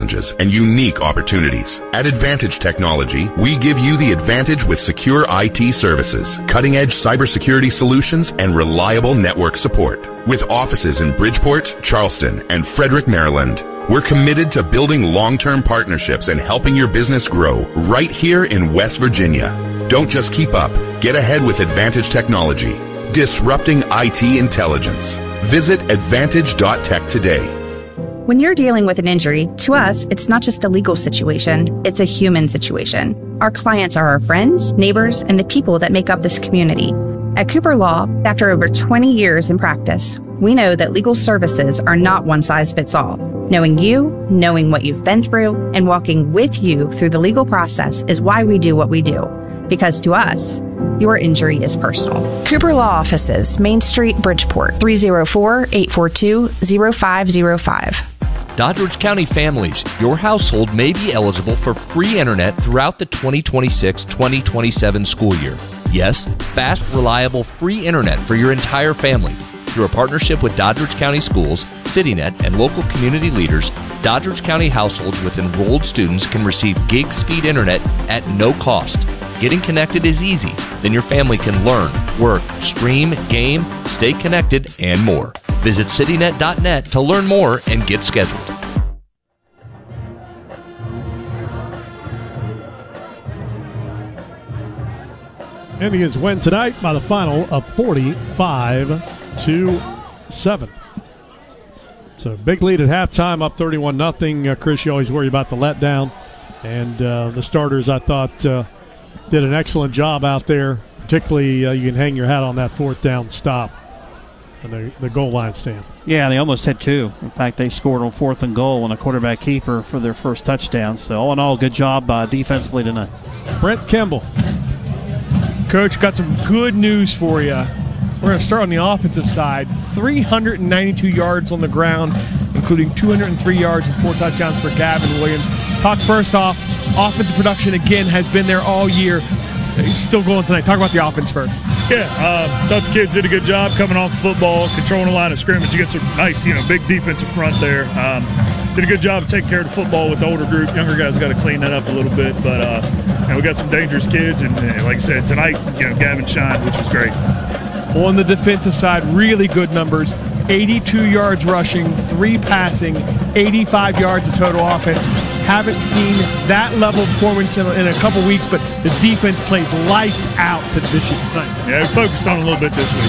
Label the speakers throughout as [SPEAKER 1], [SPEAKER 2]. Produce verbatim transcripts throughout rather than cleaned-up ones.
[SPEAKER 1] and unique opportunities. At Advantage Technology, we give you the advantage with secure I T services, cutting-edge cybersecurity solutions, and reliable network support. With offices in Bridgeport, Charleston, and Frederick, Maryland, we're committed to building long-term partnerships and helping your business grow right here in West Virginia. Don't just keep up. Get ahead with Advantage Technology, disrupting I T intelligence. Visit advantage dot tech today.
[SPEAKER 2] When you're dealing with an injury, to us, it's not just a legal situation, it's a human situation. Our clients are our friends, neighbors, and the people that make up this community. At Cooper Law, after over twenty years in practice, we know that legal services are not one size fits all. Knowing you, knowing what you've been through, and walking with you through the legal process is why we do what we do. Because to us, your injury is personal. Cooper Law Offices, Main Street, Bridgeport, three oh four, eight four two, oh five oh five.
[SPEAKER 3] Doddridge County families, your household may be eligible for free internet throughout the twenty twenty-six twenty twenty-seven school year. Yes, fast, reliable, free internet for your entire family. Through a partnership with Doddridge County Schools, CityNet, and local community leaders, Doddridge County households with enrolled students can receive gig speed internet at no cost. Getting connected is easy. Then your family can learn, work, stream, game, stay connected, and more. Visit citynet dot net to learn more and get scheduled.
[SPEAKER 4] Indians win tonight by the final of forty-five to seven. So big lead at halftime, up thirty-one nothing. Uh, Chris, you always worry about the letdown. And uh, the starters, I thought, uh, did an excellent job out there. Particularly, uh, you can hang your hat on that fourth down stop and the, the goal line stand.
[SPEAKER 5] Yeah, they almost had two. In fact, they scored on fourth and goal on a quarterback keeper for their first touchdown. So all in all, good job uh, defensively tonight.
[SPEAKER 4] Brent Kimball.
[SPEAKER 6] Coach, got some good news for you. We're going to start on the offensive side. three hundred ninety-two yards on the ground, including two hundred three yards and four touchdowns for Gavin Williams. Talk first off, offensive production again has been there all year. He's still going tonight. Talk about the offense first.
[SPEAKER 7] Yeah, uh, thought the kids did a good job coming off football, controlling the line of scrimmage. You get some nice, you know, big defensive front there. Um, did a good job of taking care of the football with the older group. Younger guys got to clean that up a little bit, but uh, you know, we got some dangerous kids, and, and like I said, tonight, you know, Gavin shined, which was great.
[SPEAKER 6] On the defensive side, really good numbers. eighty-two yards rushing, three passing, eighty-five yards of total offense. Haven't seen that level of performance in a, in a couple weeks, but the defense played lights out to this year tonight.
[SPEAKER 7] Yeah, we focused on a little bit this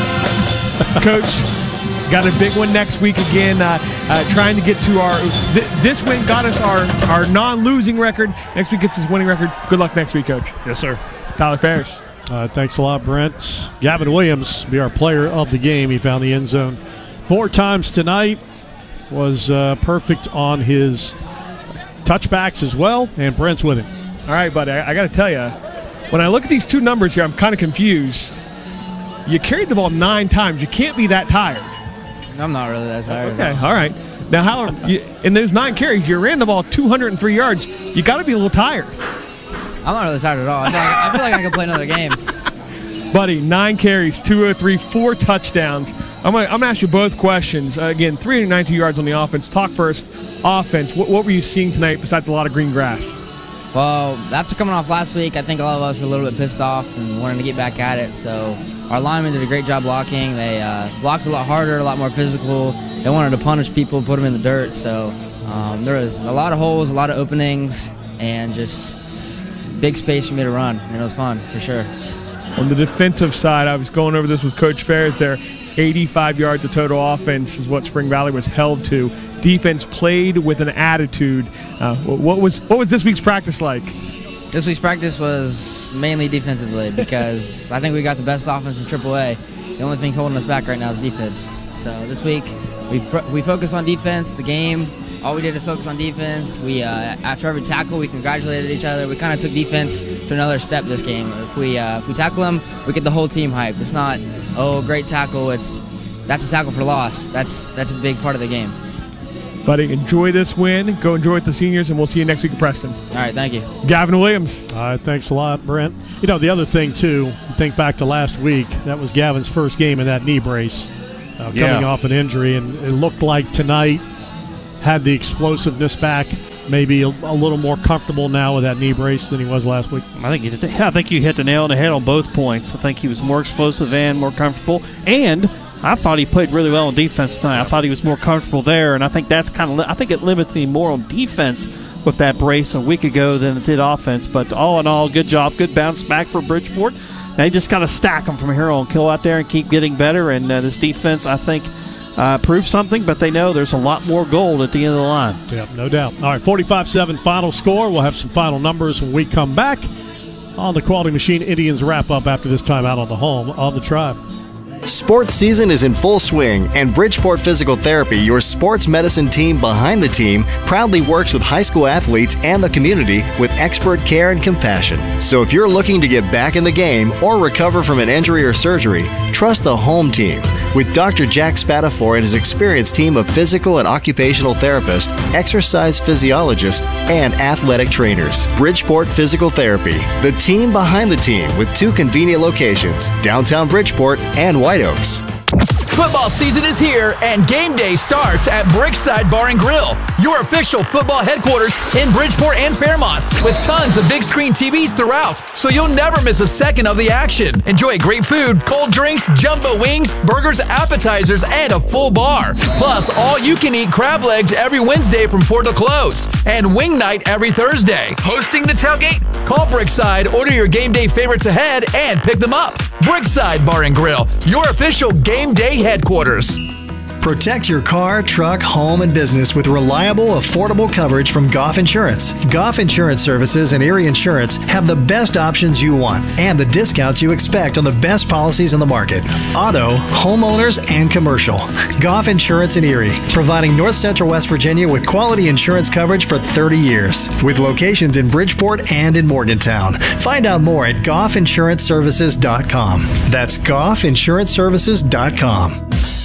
[SPEAKER 7] week.
[SPEAKER 6] Coach, got a big one next week again. Uh, uh, trying to get to our th- this win got us our, our non-losing record. Next week gets his winning record. Good luck next week, Coach.
[SPEAKER 7] Yes, sir.
[SPEAKER 6] Tyler Ferris.
[SPEAKER 4] Uh, thanks a lot, Brent. Gavin Williams be our player of the game. He found the end zone four times tonight. Was uh, perfect on his touchbacks as well, and Brent's with him.
[SPEAKER 6] All right, buddy, I, I got to tell you, when I look at these two numbers here, I'm kind of confused. You carried the ball nine times. You can't be that tired.
[SPEAKER 8] I'm not really that tired.
[SPEAKER 6] Okay, all right. Now, how you, in those nine carries, you ran the ball two hundred three yards. You got to be a little tired.
[SPEAKER 8] I'm not really tired at all. I feel like I, feel like I could play another game.
[SPEAKER 6] Buddy, nine carries, two oh three, four touchdowns. I'm going to ask you both questions. Uh, again, three hundred ninety-two yards on the offense. Talk first, offense. What, what were you seeing tonight besides a lot of green grass?
[SPEAKER 8] Well, after coming off last week, I think a lot of us were a little bit pissed off and wanted to get back at it. So our linemen did a great job blocking. They uh, blocked a lot harder, a lot more physical. They wanted to punish people, put them in the dirt. So um, there was a lot of holes, a lot of openings, and just big space for me to run, and it was fun for sure.
[SPEAKER 6] On the defensive side, I was going over this with Coach Ferris there. eighty-five yards of total offense is what Spring Valley was held to. Defense played with an attitude. Uh, what was what was this week's practice like?
[SPEAKER 8] This week's practice was mainly defensively because I think we got the best offense in triple A. The only thing holding us back right now is defense. So this week we we focus on defense. The game, all we did is focus on defense. We uh, after every tackle, we congratulated each other. We kind of took defense to another step this game. If we uh, if we tackle them, we get the whole team hyped. It's not, oh, great tackle. It's that's a tackle for loss. That's that's a big part of the game.
[SPEAKER 6] Buddy, enjoy this win. Go enjoy it with the seniors, and we'll see you next week at Preston.
[SPEAKER 8] All right, thank you.
[SPEAKER 6] Gavin Williams.
[SPEAKER 4] All right, thanks a lot, Brent. You know, the other thing, too, think back to last week, that was Gavin's first game in that knee brace, uh, coming
[SPEAKER 5] yeah.
[SPEAKER 4] off an injury, and it looked like tonight had the explosiveness back, maybe a, a little more comfortable now with that knee brace than he was last week?
[SPEAKER 5] I think you did, I think you hit the nail on the head on both points. I think he was more explosive and more comfortable. And I thought he played really well on defense tonight. I thought he was more comfortable there, and I think that's kind of I think it limits him more on defense with that brace a week ago than it did offense. But all in all, good job, good bounce back for Bridgeport. They just got to stack them from here on, go out there and keep getting better. And uh, this defense, I think, uh, proves something, but they know there's a lot more gold at the end of the line.
[SPEAKER 4] Yep, no doubt. All right, forty-five seven final score. We'll have some final numbers when we come back on the Quality Machine Indians wrap-up after this time out on the home of the Tribe.
[SPEAKER 9] Sports season is in full swing, and Bridgeport Physical Therapy, your sports medicine team behind the team, proudly works with high school athletes and the community with expert care and compassion. So if you're looking to get back in the game or recover from an injury or surgery, trust the home team with Doctor Jack Spatafor and his experienced team of physical and occupational therapists, exercise physiologists, and athletic trainers. Bridgeport Physical Therapy, the team behind the team with two convenient locations, downtown Bridgeport and White Oaks.
[SPEAKER 10] Football season is here, and game day starts at Brickside Bar and Grill, your official football headquarters in Bridgeport and Fairmont, with tons of big screen T Vs throughout, so you'll never miss a second of the action. Enjoy great food, cold drinks, jumbo wings, burgers, appetizers, and a full bar. Plus, all-you-can-eat crab legs every Wednesday from four to close, and wing night every Thursday. Hosting the tailgate? Call Brickside, order your game day favorites ahead, and pick them up. Brickside Bar and Grill, your official game day headquarters.
[SPEAKER 9] Protect your car, truck, home, and business with reliable, affordable coverage from Goff Insurance. Goff Insurance Services and Erie Insurance have the best options you want and the discounts you expect on the best policies in the market. Auto, homeowners, and commercial. Goff Insurance in Erie, providing North Central West Virginia with quality insurance coverage for thirty years, with locations in Bridgeport and in Morgantown. Find out more at goff insurance services dot com. That's goff insurance services dot com.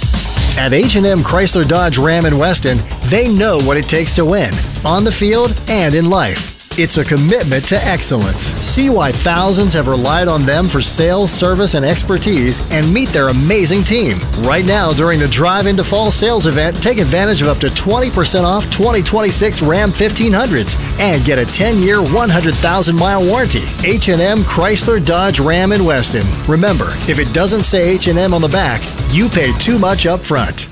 [SPEAKER 9] At H and M Chrysler Dodge Ram in Weston, they know what it takes to win, on the field and in life. It's a commitment to excellence. See why thousands have relied on them for sales, service, and expertise, and meet their amazing team. Right now, during the Drive into Fall sales event, take advantage of up to twenty percent off twenty twenty-six Ram fifteen hundreds and get a ten-year, one hundred thousand mile warranty. H and M Chrysler Dodge Ram in Weston. Remember, if it doesn't say H and M on the back, you paid too much up front.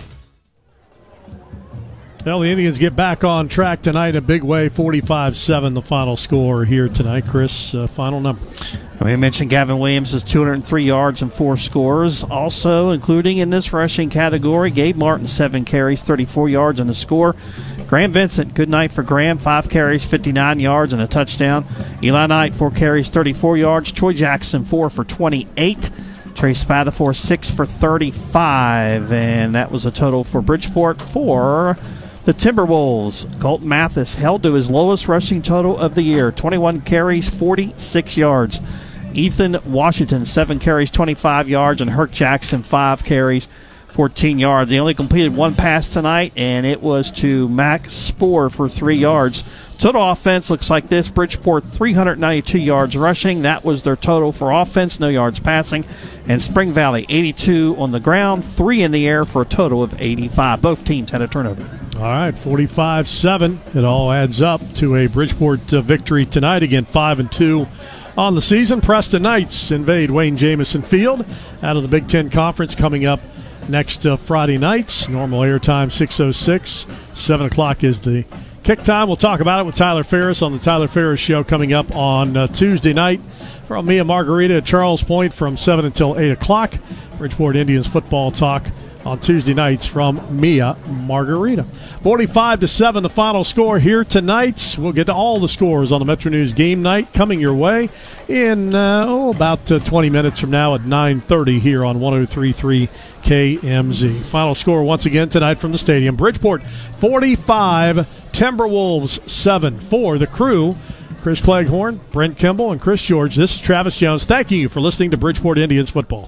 [SPEAKER 4] Well, the Indians get back on track tonight, a big way, forty-five seven, the final score here tonight. Chris, uh, final number.
[SPEAKER 5] We mentioned Gavin Williams' two hundred three yards and four scores. Also including in this rushing category, Gabe Martin, seven carries, thirty-four yards and a score. Graham Vincent, good night for Graham, five carries, fifty-nine yards and a touchdown. Eli Knight, four carries, thirty-four yards. Troy Jackson, four for twenty-eight. Trey Spatafor, six for thirty-five. And that was a total for Bridgeport for the Timberwolves. Colton Mathis held to his lowest rushing total of the year, twenty-one carries, forty-six yards. Ethan Washington, seven carries, twenty-five yards, and Herc Jackson, five carries, fourteen yards. He only completed one pass tonight, and it was to Mac Spoor for three yards. Total offense looks like this. Bridgeport, three hundred ninety-two yards rushing. That was their total for offense, no yards passing. And Spring Valley, eighty-two on the ground, three in the air for a total of eighty-five. Both teams had a turnover.
[SPEAKER 4] All right, forty-five seven. It all adds up to a Bridgeport uh, victory tonight. Again, five and two on the season. Preston Knights invade Wayne Jamison Field out of the Big Ten Conference coming up next uh, Friday night. Normal airtime six oh six. seven o'clock is the kick time. We'll talk about it with Tyler Ferris on the Tyler Ferris Show coming up on uh, Tuesday night. From me and Margarita at Charles Point from seven until eight o'clock. Bridgeport Indians football talk on Tuesday nights from Mia Margarita. forty-five to seven, the final score here tonight. We'll get to all the scores on the Metro News game night coming your way in uh, oh, about uh, twenty minutes from now at nine thirty here on one oh three point three K M Z. Final score once again tonight from the stadium. Bridgeport forty-five, Timberwolves seven. For the crew, Chris Cleghorn, Brent Kimball, and Chris George, this is Travis Jones. Thank you for listening to Bridgeport Indians football.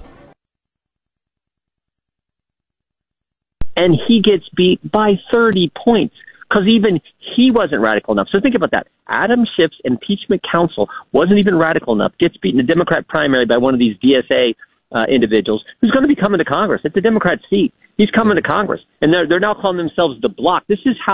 [SPEAKER 11] And he gets beat by thirty points because even he wasn't radical enough. So think about that. Adam Schiff's impeachment counsel wasn't even radical enough, gets beat in the Democrat primary by one of these D S A uh, individuals who's going to be coming to Congress. It's a Democrat seat. He's coming to Congress. And they're, they're now calling themselves the Bloc. This is how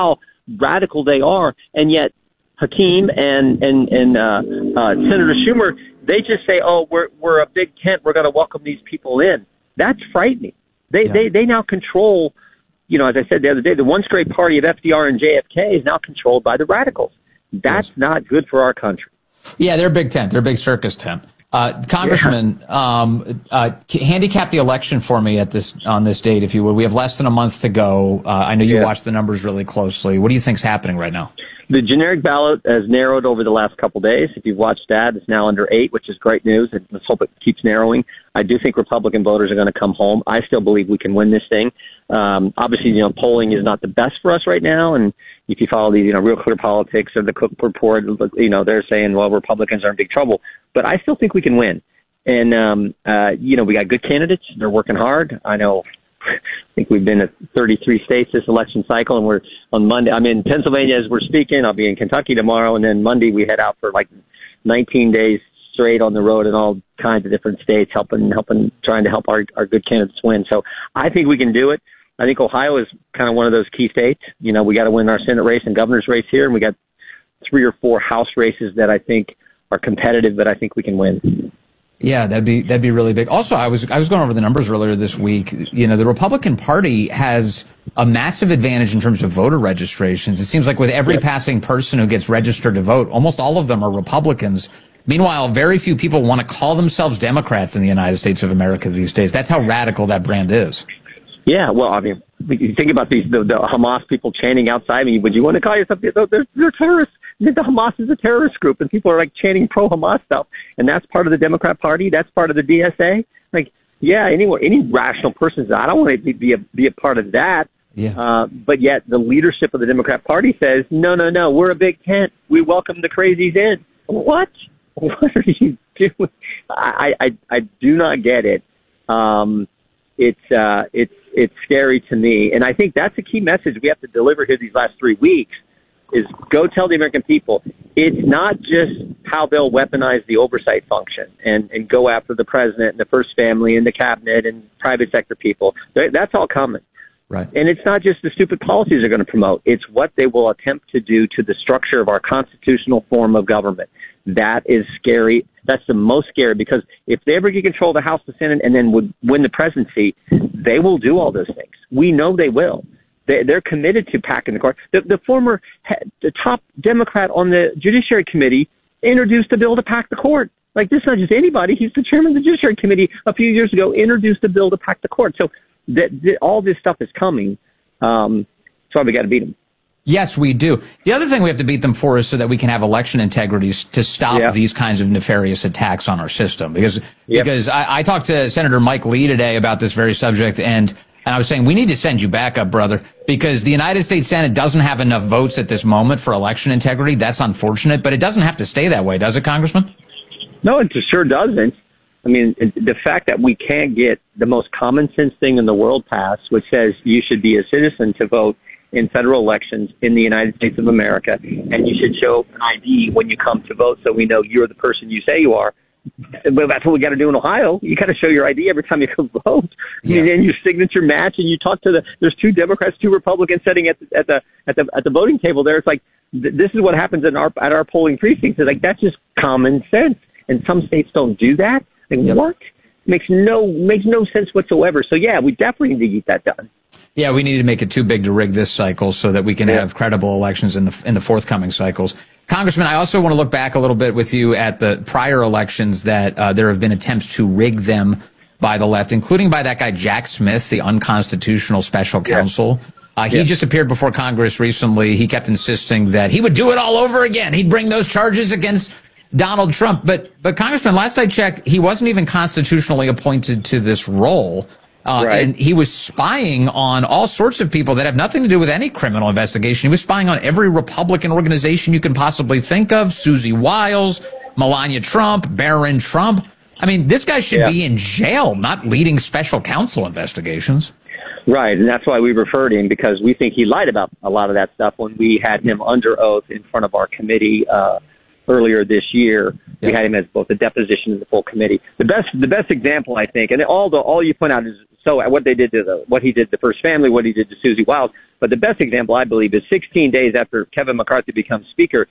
[SPEAKER 11] radical they are, and yet Hakeem and and and uh, uh, Senator Schumer, they just say, "Oh, we're we're a big tent. We're going to welcome these people in." That's frightening. They yeah. they they now control. You know, as I said the other day, the one straight party of F D R and J F K is now controlled by the radicals. That's yes. not good for our country.
[SPEAKER 12] Yeah, they're a big tent. They're a big circus tent. Uh, Congressman, yeah. um, uh, handicap the election for me at this on this date, if you would. We have less than a month to go. Uh, I know you yeah. watch the numbers really closely. What do you think's happening right now?
[SPEAKER 11] The generic ballot has narrowed over the last couple of days. If you've watched that, it's now under eight, which is great news. And let's hope it keeps narrowing. I do think Republican voters are going to come home. I still believe we can win this thing. Um, obviously, you know, polling is not the best for us right now. And if you follow these, you know, Real Clear Politics or the Cook Report, you know, they're saying, well, Republicans are in big trouble. But I still think we can win. And, um, uh, you know, we got good candidates. They're working hard. I know. I think we've been at thirty-three states this election cycle, and we're on Monday. I'm in Pennsylvania as we're speaking. I'll be in Kentucky tomorrow, and then Monday we head out for like nineteen days straight on the road in all kinds of different states, helping, helping, trying to help our, our good candidates win. So I think we can do it. I think Ohio is kind of one of those key states. You know, we got to win our Senate race and governor's race here, and we got three or four House races that I think are competitive, but I think we can win.
[SPEAKER 12] Yeah, that'd be that'd be really big. Also, I was I was going over the numbers earlier this week. You know, the Republican Party has a massive advantage in terms of voter registrations. It seems like with every yep. passing person who gets registered to vote, almost all of them are Republicans. Meanwhile, very few people want to call themselves Democrats in the United States of America these days. That's how radical that brand is.
[SPEAKER 11] Yeah, well, I mean, you think about these the, the Hamas people chanting outside. I mean, would you want to call yourself? They're, they're terrorists. The Hamas is a terrorist group, and people are like chanting pro-Hamas stuff, and that's part of the Democrat Party. That's part of the D S A. Like, yeah, anyone, any rational person says, I don't want to be a be a part of that.
[SPEAKER 12] Yeah.
[SPEAKER 11] Uh, but yet the leadership of the Democrat Party says, no, no, no, we're a big tent. We welcome the crazies in. What? What are you doing? I I, I do not get it. Um, it's uh, it's it's scary to me, and I think that's a key message we have to deliver here these last three weeks. Is go tell the American people it's not just how they'll weaponize the oversight function and, and go after the president and the first family and the cabinet and private sector people. That's all coming.
[SPEAKER 12] Right.
[SPEAKER 11] And it's not just the stupid policies they're going to promote. It's what they will attempt to do to the structure of our constitutional form of government. That is scary. That's the most scary, because if they ever get control of the House, the Senate, and then would win the presidency, they will do all those things. We know they will. They're committed to packing the court. The, the former, the top Democrat on the Judiciary Committee introduced a bill to pack the court. Like, this is not just anybody. He's the chairman of the Judiciary Committee a few years ago, introduced a bill to pack the court. So that, that all this stuff is coming. Um, that's why we got to beat them.
[SPEAKER 12] Yes, we do. The other thing we have to beat them for is so that we can have election integrity to stop yeah. these kinds of nefarious attacks on our system. Because yep. because I, I talked to Senator Mike Lee today about this very subject, and And I was saying, we need to send you back up, brother, because the United States Senate doesn't have enough votes at this moment for election integrity. That's unfortunate, but it doesn't have to stay that way, does it, Congressman?
[SPEAKER 11] No, it sure doesn't. I mean, the fact that we can't get the most common sense thing in the world passed, which says you should be a citizen to vote in federal elections in the United States of America, and you should show an I D when you come to vote so we know you're the person you say you are. But that's what we got to do in Ohio. You got to show your I D every time you go vote, yeah. and then your signature match. And you talk to the. There's two Democrats, two Republicans sitting at the at the at the at the voting table. There, it's like th- this is what happens in our at our polling precincts. It's like that's just common sense. And some states don't do that. Like yep. what? Makes no makes no sense whatsoever. So yeah, we definitely need to get that done.
[SPEAKER 12] Yeah, we need to make it too big to rig this cycle so that we can yeah. have credible elections in the in the forthcoming cycles. Congressman, I also want to look back a little bit with you at the prior elections that uh, there have been attempts to rig them by the left, including by that guy Jack Smith, the unconstitutional special counsel. Yeah. Uh, he yeah. just appeared before Congress recently. He kept insisting that he would do it all over again. He'd bring those charges against Donald Trump. But, but Congressman, last I checked, he wasn't even constitutionally appointed to this role. Uh, right. And he was spying on all sorts of people that have nothing to do with any criminal investigation. He was spying on every Republican organization you can possibly think of, Susie Wiles, Melania Trump, Barron Trump. I mean, this guy should yeah. be in jail, not leading special counsel investigations.
[SPEAKER 11] Right, and that's why we referred him, because we think he lied about a lot of that stuff when we had him under oath in front of our committee uh earlier this year. Yeah. We had him as both a deposition and the full committee. The best, the best example, I think, and all the all you point out is so what they did to the, what he did to the First Family, what he did to Susie Wiles. But the best example, I believe, is sixteen days after Kevin McCarthy becomes Speaker,